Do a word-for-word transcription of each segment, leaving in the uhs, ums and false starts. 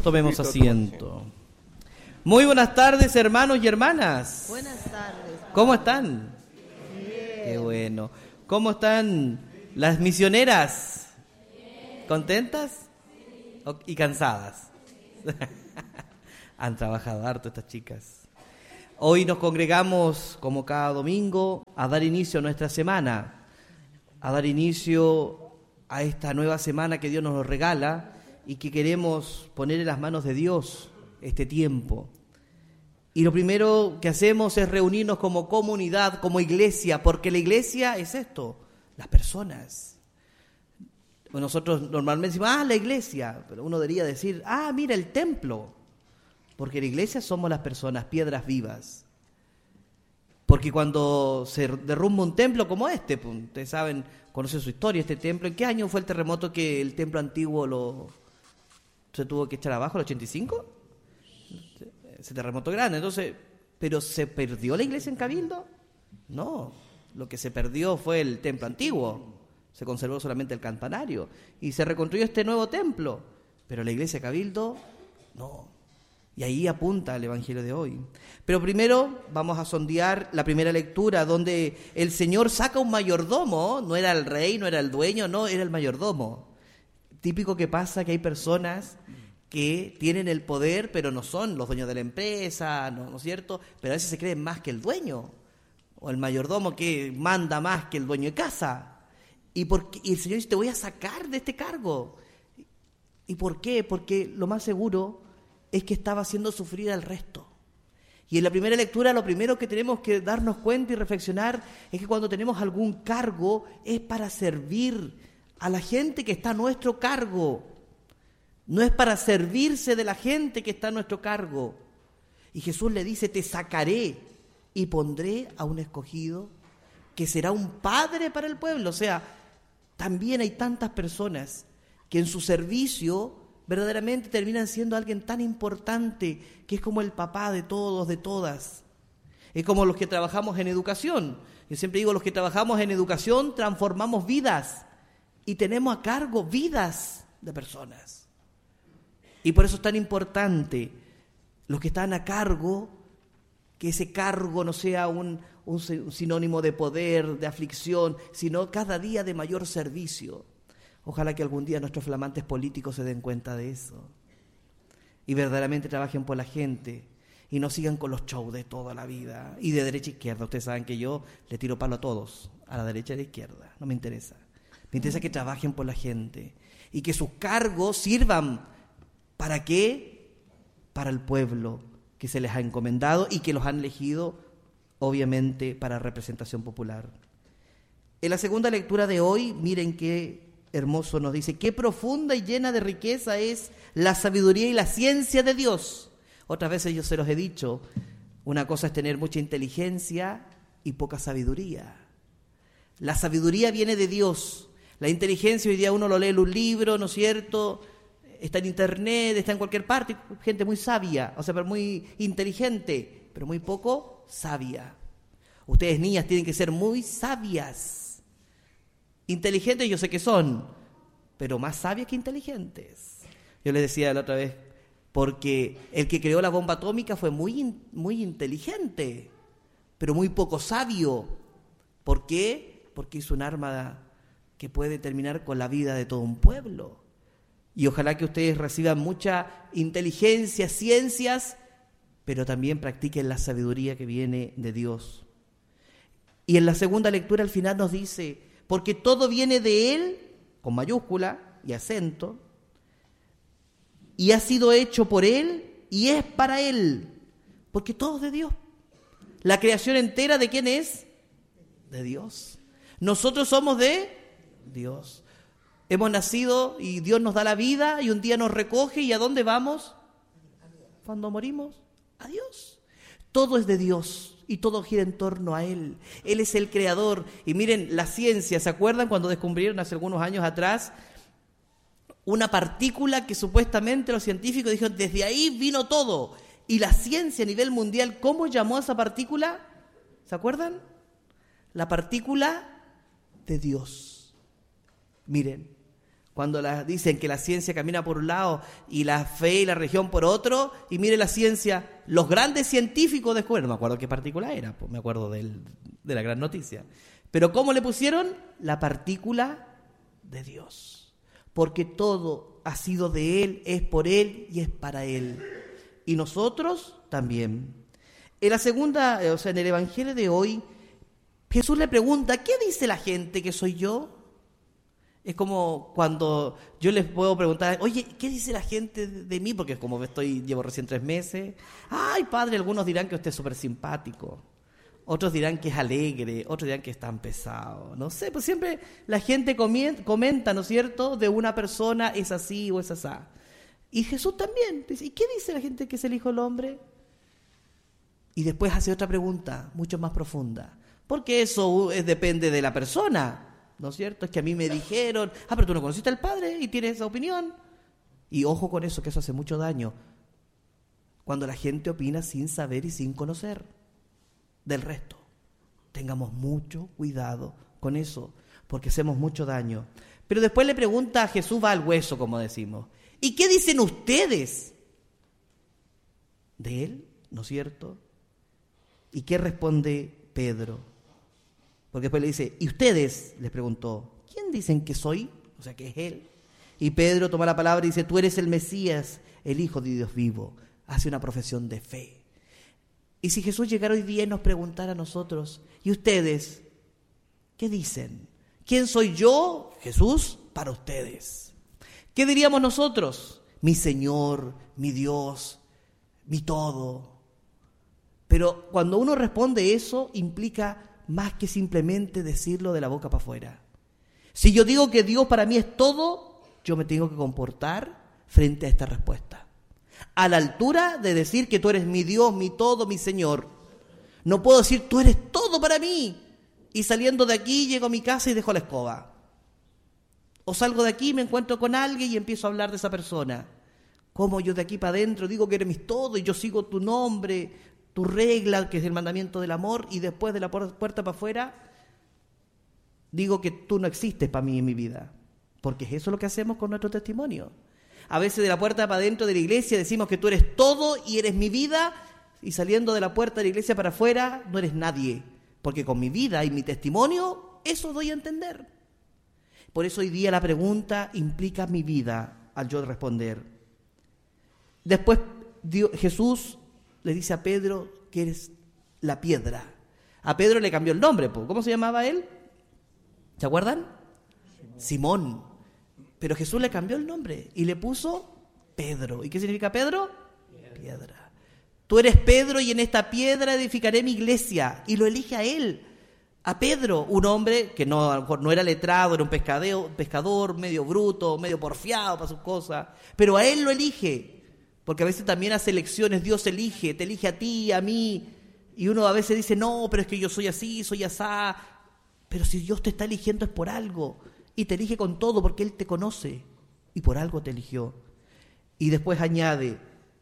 tomemos asiento. Muy buenas tardes, hermanos y hermanas. Buenas tardes. ¿Cómo están? Bien. Qué bueno. ¿Cómo están las misioneras? ¿Contentas? O- ¿Y cansadas? Han trabajado harto estas chicas. Hoy nos congregamos, como cada domingo, a dar inicio a nuestra semana, a dar inicio a esta nueva semana que Dios nos regala y que queremos poner en las manos de Dios este tiempo. Y lo primero que hacemos es reunirnos como comunidad, como iglesia, porque la iglesia es esto, las personas. Nosotros normalmente decimos, ah, la iglesia, pero uno debería decir, ah, mira el templo, porque la iglesia somos las personas, piedras vivas. Porque cuando se derrumba un templo como este, pues, ustedes saben, conocen su historia, este templo, ¿en qué año fue el terremoto que el templo antiguo lo se tuvo que echar abajo, el ochenta y cinco? Ese terremoto grande, entonces, ¿pero se perdió la iglesia en Cabildo? No, lo que se perdió fue el templo antiguo, se conservó solamente el campanario y se reconstruyó este nuevo templo, pero la iglesia de Cabildo, no. Y ahí apunta el evangelio de hoy. Pero primero vamos a sondear la primera lectura, donde el Señor saca un mayordomo, no era el rey, no era el dueño, no, era el mayordomo. Típico que pasa que hay personas que tienen el poder, pero no son los dueños de la empresa, ¿no, ¿no es cierto? Pero a veces se creen más que el dueño, o el mayordomo que manda más que el dueño de casa. Y, porque, y el Señor dice, te voy a sacar de este cargo. ¿Y por qué? Porque lo más seguro es que estaba haciendo sufrir al resto. Y en la primera lectura lo primero que tenemos que darnos cuenta y reflexionar es que cuando tenemos algún cargo es para servir a la gente que está a nuestro cargo. No es para servirse de la gente que está a nuestro cargo. Y Jesús le dice, te sacaré y pondré a un escogido que será un padre para el pueblo. O sea, también hay tantas personas que en su servicio verdaderamente terminan siendo alguien tan importante que es como el papá de todos, de todas. Es como los que trabajamos en educación. Yo siempre digo, los que trabajamos en educación transformamos vidas y tenemos a cargo vidas de personas. Y por eso es tan importante los que están a cargo, que ese cargo no sea un, un sinónimo de poder, de aflicción, sino cada día de mayor servicio. Ojalá que algún día nuestros flamantes políticos se den cuenta de eso y verdaderamente trabajen por la gente y no sigan con los shows de toda la vida y de derecha a izquierda. Ustedes saben que yo le tiro palo a todos, a la derecha y a la izquierda, no me interesa. Me interesa que trabajen por la gente y que sus cargos sirvan ¿para qué? Para el pueblo que se les ha encomendado y que los han elegido, obviamente, para representación popular. En la segunda lectura de hoy, miren qué hermoso nos dice, qué profunda y llena de riqueza es la sabiduría y la ciencia de Dios. Otras veces yo se los he dicho, una cosa es tener mucha inteligencia y poca sabiduría. La sabiduría viene de Dios. La inteligencia hoy día uno lo lee en un libro, ¿no es cierto?, está en internet, está en cualquier parte, gente muy sabia, o sea, pero muy inteligente, pero muy poco sabia. Ustedes, niñas, tienen que ser muy sabias. Inteligentes yo sé que son, pero más sabias que inteligentes. Yo les decía la otra vez, porque el que creó la bomba atómica fue muy, muy inteligente, pero muy poco sabio. ¿Por qué? Porque hizo un arma que puede terminar con la vida de todo un pueblo. Y ojalá que ustedes reciban mucha inteligencia, ciencias, pero también practiquen la sabiduría que viene de Dios. Y en la segunda lectura al final nos dice, porque todo viene de Él, con mayúscula y acento, y ha sido hecho por Él y es para Él, porque todo es de Dios. La creación entera, ¿de quién es? De Dios. Nosotros somos de Dios. Hemos nacido y Dios nos da la vida y un día nos recoge, ¿y a dónde vamos? Cuando morimos, a Dios. Todo es de Dios y todo gira en torno a Él. Él es el creador. Y miren, la ciencia, ¿se acuerdan cuando descubrieron hace algunos años atrás una partícula que supuestamente los científicos dijeron, desde ahí vino todo? Y la ciencia a nivel mundial, ¿cómo llamó a esa partícula? ¿Se acuerdan? La partícula de Dios. Miren, Cuando la, dicen que la ciencia camina por un lado y la fe y la religión por otro, y mire la ciencia, los grandes científicos descubrieron, no me acuerdo qué partícula era, pues me acuerdo del, de la gran noticia, pero ¿cómo le pusieron? La partícula de Dios, porque todo ha sido de Él, es por Él y es para Él, y nosotros también. En la segunda, o sea, en el Evangelio de hoy, Jesús le pregunta, ¿qué dice la gente que soy yo? Es como cuando yo les puedo preguntar, oye, ¿qué dice la gente de mí? Porque como estoy, llevo recién tres meses. Ay, padre, algunos dirán que usted es súper simpático. Otros dirán que es alegre. Otros dirán que es tan pesado. No sé, pues siempre la gente comenta, ¿no es cierto?, de una persona es así o es asá. Y Jesús también dice, ¿y qué dice la gente que es el Hijo del Hombre? Y después hace otra pregunta, mucho más profunda. Porque eso es, depende de la persona. ¿No es cierto? Es que a mí me dijeron, ah, pero tú no conociste al Padre y tienes esa opinión. Y ojo con eso, que eso hace mucho daño. Cuando la gente opina sin saber y sin conocer del resto. Tengamos mucho cuidado con eso, porque hacemos mucho daño. Pero después le pregunta a Jesús, va al hueso, como decimos. ¿Y qué dicen ustedes de él? ¿No es cierto? ¿Y qué responde Pedro? Porque después le dice, ¿y ustedes? Les preguntó, ¿quién dicen que soy? O sea, que es él. Y Pedro toma la palabra y dice, tú eres el Mesías, el Hijo de Dios vivo. Hace una profesión de fe. Y si Jesús llegara hoy día y nos preguntara a nosotros, ¿y ustedes? ¿Qué dicen? ¿Quién soy yo, Jesús, para ustedes? ¿Qué diríamos nosotros? Mi Señor, mi Dios, mi todo. Pero cuando uno responde eso, implica más que simplemente decirlo de la boca para afuera. Si yo digo que Dios para mí es todo, yo me tengo que comportar frente a esta respuesta. A la altura de decir que tú eres mi Dios, mi todo, mi Señor. No puedo decir, tú eres todo para mí. Y saliendo de aquí, llego a mi casa y dejo la escoba. O salgo de aquí y me encuentro con alguien y empiezo a hablar de esa persona. Como yo de aquí para adentro digo que eres mi todo y yo sigo tu nombre, tu regla, que es el mandamiento del amor, y después de la puerta para afuera, digo que tú no existes para mí en mi vida. Porque es eso lo que hacemos con nuestro testimonio. A veces de la puerta para adentro de la iglesia decimos que tú eres todo y eres mi vida, y saliendo de la puerta de la iglesia para afuera, no eres nadie. Porque con mi vida y mi testimonio, eso doy a entender. Por eso hoy día la pregunta implica mi vida al yo responder. Después Dios, Jesús le dice a Pedro que eres la piedra. A Pedro le cambió el nombre, ¿cómo se llamaba él? ¿Se acuerdan? Simón. Simón. Pero Jesús le cambió el nombre y le puso Pedro. ¿Y qué significa Pedro? Piedra. Piedra. Tú eres Pedro y en esta piedra edificaré mi iglesia. Y lo elige a él, a Pedro, un hombre que no, a lo mejor no era letrado, era un pescador, pescador medio bruto, medio porfiado para sus cosas, pero a él lo elige. Porque a veces también hace elecciones, Dios elige, te elige a ti, a mí, y uno a veces dice, no, pero es que yo soy así, soy asá, pero si Dios te está eligiendo es por algo, y te elige con todo porque Él te conoce, y por algo te eligió. Y después añade,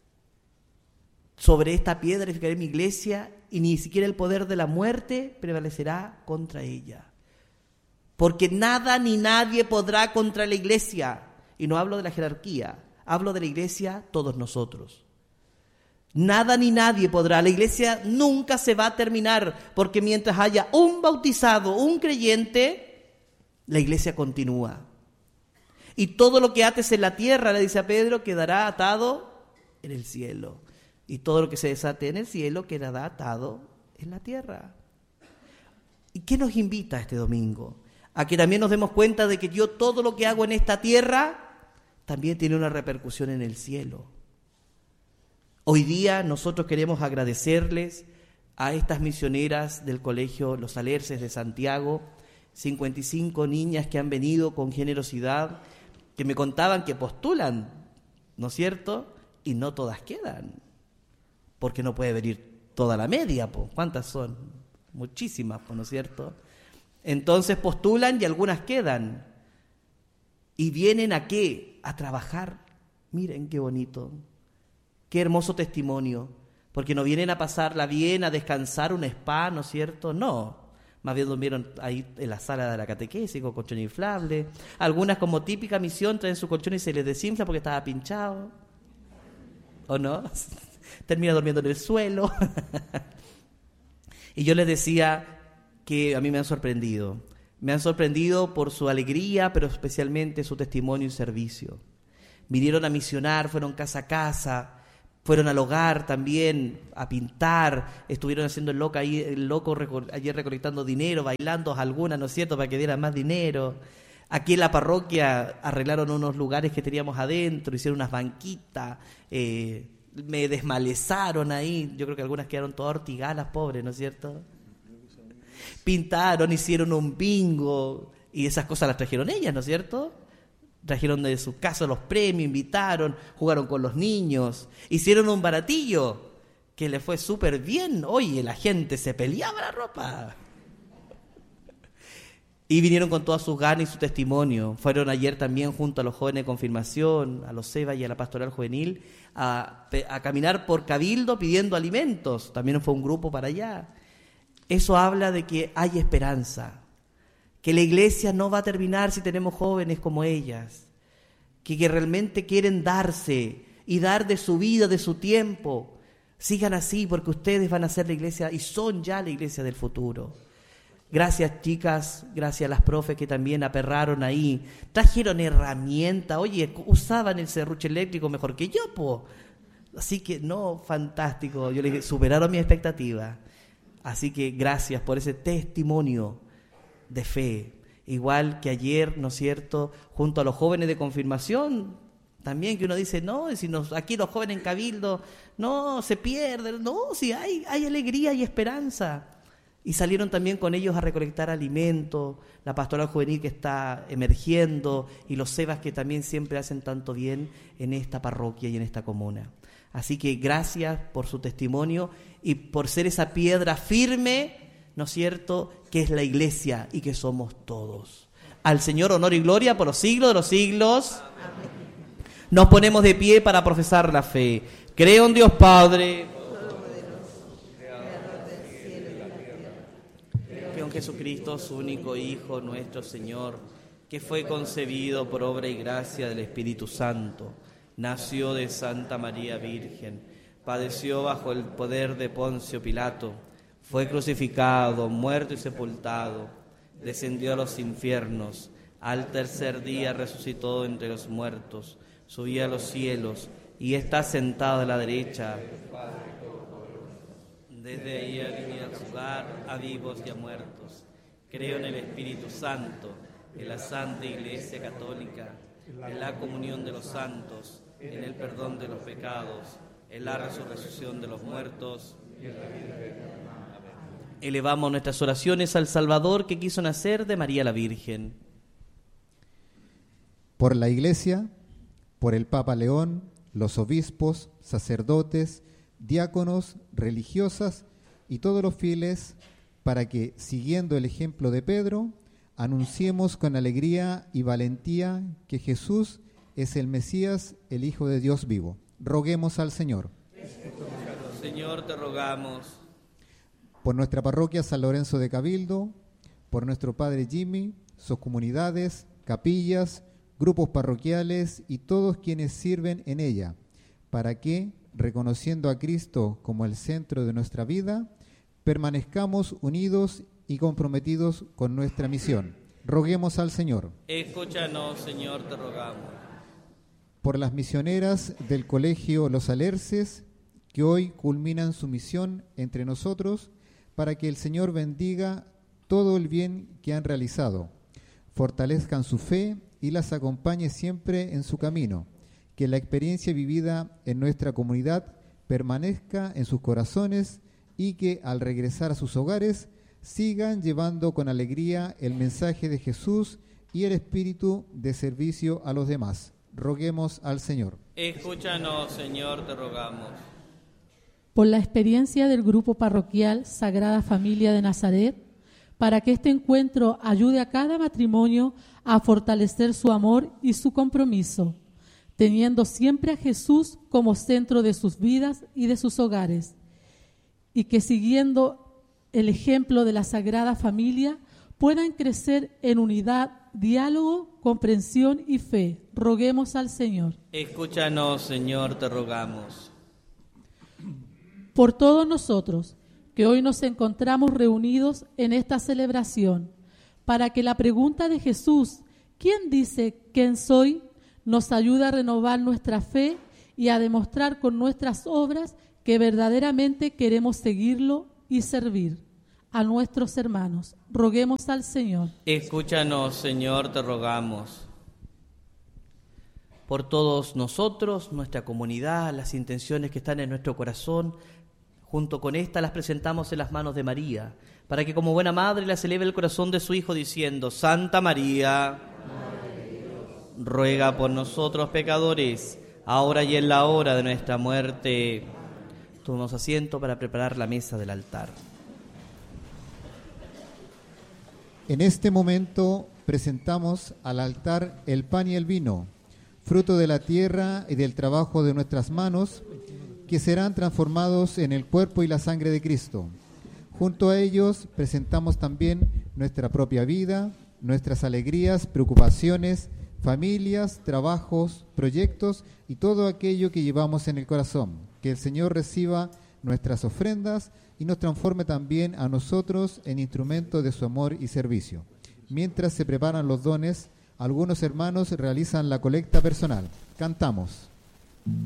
sobre esta piedra edificaré mi iglesia, y ni siquiera el poder de la muerte prevalecerá contra ella. Porque nada ni nadie podrá contra la iglesia, y no hablo de la jerarquía, hablo de la iglesia, todos nosotros. Nada ni nadie podrá. La iglesia nunca se va a terminar, porque mientras haya un bautizado, un creyente, la iglesia continúa. Y todo lo que ates en la tierra, le dice a Pedro, quedará atado en el cielo. Y todo lo que se desate en el cielo quedará atado en la tierra. ¿Y qué nos invita este domingo? A que también nos demos cuenta de que yo todo lo que hago en esta tierra también tiene una repercusión en el cielo. Hoy día nosotros queremos agradecerles a estas misioneras del colegio Los Alerces de Santiago, cincuenta y cinco niñas que han venido con generosidad, que me contaban que postulan, ¿no es cierto? Y no todas quedan, porque no puede venir toda la media, po. ¿Cuántas son? Muchísimas, po, ¿no es cierto? Entonces postulan y algunas quedan. ¿Y vienen a qué? A trabajar. Miren qué bonito, qué hermoso testimonio, porque no vienen a pasarla bien, a descansar un spa, ¿no es cierto? No, más bien durmieron ahí en la sala de la catequesis con colchón inflable. Algunas, como típica misión, traen su colchón y se les desinfla porque estaba pinchado. ¿O no? Termina durmiendo en el suelo. Y yo les decía que a mí me han sorprendido. Me han sorprendido por su alegría, pero especialmente su testimonio y servicio. Vinieron a misionar, fueron casa a casa, fueron al hogar también a pintar, estuvieron haciendo el loco, ahí, el loco recor- ayer recolectando dinero, bailando algunas, ¿no es cierto?, para que dieran más dinero. Aquí en la parroquia arreglaron unos lugares que teníamos adentro, hicieron unas banquitas, eh, me desmalezaron ahí, yo creo que algunas quedaron todas ortigalas, pobres, ¿no es cierto? Pintaron, hicieron un bingo, y esas cosas las trajeron ellas, ¿no es cierto? Trajeron de su casa los premios, invitaron, jugaron con los niños, hicieron un baratillo que le fue súper bien. Oye, la gente se peleaba la ropa. Y vinieron con todas sus ganas y su testimonio. Fueron ayer también junto a los jóvenes de confirmación, a los SEBA y a la pastoral juvenil, a, a caminar por Cabildo pidiendo alimentos. También fue un grupo para allá. Eso habla de que hay esperanza, que la iglesia no va a terminar si tenemos jóvenes como ellas, que, que realmente quieren darse y dar de su vida, de su tiempo. Sigan así, porque ustedes van a ser la iglesia y son ya la iglesia del futuro. Gracias, chicas, gracias a las profes que también aperraron ahí, trajeron herramientas, oye, usaban el serrucho eléctrico mejor que yo, po. Así que, no, fantástico, yo les dije, superaron mi expectativa. Así que gracias por ese testimonio de fe. Igual que ayer, ¿no es cierto?, junto a los jóvenes de confirmación, también que uno dice, no, si nos, aquí los jóvenes en Cabildo, no, se pierden, no, si hay, hay alegría y esperanza. Y salieron también con ellos a recolectar alimentos, la pastoral juvenil que está emergiendo y los SEBAs que también siempre hacen tanto bien en esta parroquia y en esta comuna. Así que gracias por su testimonio y por ser esa piedra firme, ¿no es cierto?, que es la iglesia y que somos todos. Al Señor honor y gloria por los siglos de los siglos. Amén. Nos ponemos de pie para profesar la fe. Creo en Dios Padre, creo en Jesucristo, su único Hijo, nuestro Señor, que fue concebido por obra y gracia del Espíritu Santo. Nació de Santa María Virgen, padeció bajo el poder de Poncio Pilato, fue crucificado, muerto y sepultado, descendió a los infiernos, al tercer día resucitó entre los muertos, subió a los cielos y está sentado a la derecha. Desde ahí viene a juzgar a vivos y a muertos. Creo en el Espíritu Santo, en la Santa Iglesia Católica, en la comunión de los santos, en el perdón de los pecados, en la resurrección de los muertos. Elevamos nuestras oraciones al Salvador que quiso nacer de María la Virgen. Por la Iglesia, por el Papa León, los obispos, sacerdotes, diáconos, religiosas y todos los fieles, para que, siguiendo el ejemplo de Pedro, anunciemos con alegría y valentía que Jesús es el Mesías, el Hijo de Dios vivo. Roguemos al Señor. Señor, te rogamos. Por nuestra parroquia San Lorenzo de Cabildo, por nuestro Padre Jimmy, sus comunidades, capillas, grupos parroquiales y todos quienes sirven en ella, para que, reconociendo a Cristo como el centro de nuestra vida, permanezcamos unidos y comprometidos con nuestra misión. Roguemos al Señor. Escúchanos, Señor, te rogamos. Por las misioneras del Colegio Los Alerces, que hoy culminan su misión entre nosotros, para que el Señor bendiga todo el bien que han realizado, fortalezcan su fe y las acompañe siempre en su camino, que la experiencia vivida en nuestra comunidad permanezca en sus corazones y que al regresar a sus hogares sigan llevando con alegría el mensaje de Jesús y el espíritu de servicio a los demás. Roguemos al Señor. Escúchanos, Señor, te rogamos. Por la experiencia del grupo parroquial Sagrada Familia de Nazaret, para que este encuentro ayude a cada matrimonio a fortalecer su amor y su compromiso, teniendo siempre a Jesús como centro de sus vidas y de sus hogares, y que siguiendo el ejemplo de la Sagrada Familia, puedan crecer en unidad, diálogo, comprensión y fe. Roguemos al Señor. Escúchanos, Señor, te rogamos. Por todos nosotros, que hoy nos encontramos reunidos en esta celebración, para que la pregunta de Jesús, ¿quién dice quién soy?, nos ayude a renovar nuestra fe y a demostrar con nuestras obras que verdaderamente queremos seguirlo y servir a nuestros hermanos. Roguemos al Señor. Escúchanos, Señor, te rogamos. Por todos nosotros, nuestra comunidad, las intenciones que están en nuestro corazón, junto con estas las presentamos en las manos de María, para que como buena madre las eleve el corazón de su Hijo diciendo: Santa María, ruega por nosotros pecadores, ahora y en la hora de nuestra muerte. Tomemos asiento para preparar la mesa del altar. En este momento presentamos al altar el pan y el vino, fruto de la tierra y del trabajo de nuestras manos, que serán transformados en el cuerpo y la sangre de Cristo. Junto a ellos presentamos también nuestra propia vida, nuestras alegrías, preocupaciones, familias, trabajos, proyectos y todo aquello que llevamos en el corazón. Que el Señor reciba nuestras ofrendas y nos transforme también a nosotros en instrumentos de su amor y servicio. Mientras se preparan los dones, algunos hermanos realizan la colecta personal. Cantamos.